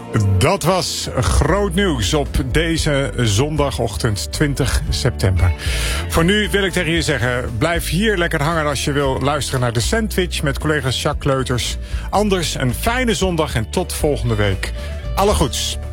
Dat was groot nieuws op deze zondagochtend 20 september. Voor nu wil ik tegen je zeggen, blijf hier lekker hangen als je wil luisteren naar de Sandwich met collega's Jacques Kleuters. Anders een fijne zondag en tot volgende week. Alle goeds.